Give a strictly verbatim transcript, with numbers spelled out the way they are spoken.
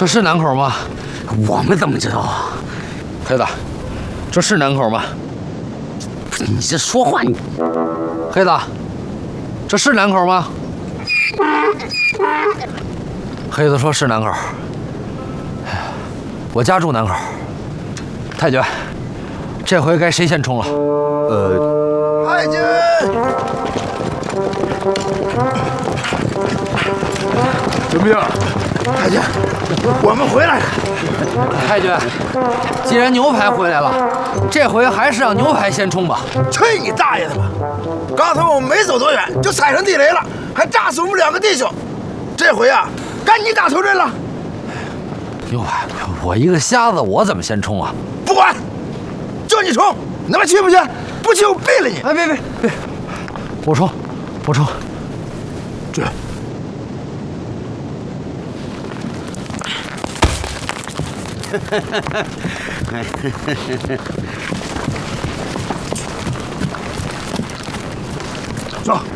这是南口吗？ 我们怎么知道啊？ 黑子，这是南口吗？ 你这说话你…… 黑子，这是南口吗？黑子说是南口。我家住南口。太君，这回该谁先冲了？ 呃，太君。 怎么样， 太君？我们回来了。 太君，既然牛排回来了，这回还是让牛排先冲吧。 去你大爷的吧！刚才我们没走多远就踩上地雷了，还炸死我们两个弟兄。这回啊，该你打头阵了。 牛排，我一个瞎子，我怎么先冲啊？ 不管，就你冲，你他妈去不去？不去我毙了你！ 哎，别别别，我冲，我冲。 去。走。